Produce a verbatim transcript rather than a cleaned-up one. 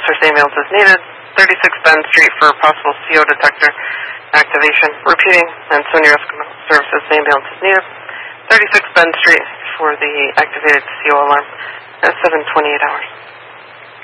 Services ambulance is needed. thirty-six Bend Street for possible C O detector activation. Repeating, and SUNY Rescue Services ambulance is needed. thirty-six Bend Street for the activated C O alarm at seven twenty-eight hours.